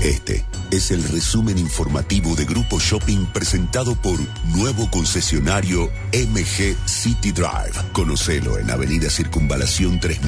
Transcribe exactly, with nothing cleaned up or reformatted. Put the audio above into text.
Este es el resumen informativo de Grupo Shopping presentado por nuevo concesionario M G City Drive. Conocelo en Avenida Circunvalación tres mil.